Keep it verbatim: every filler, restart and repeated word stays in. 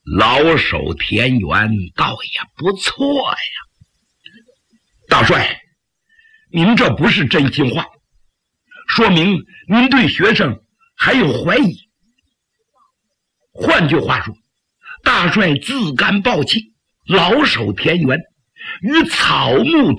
老守田园倒也不错呀。大帅，您这不是真心话，说明您对学生还有怀疑。换句话说，大帅自甘抱气，老守田园，与草木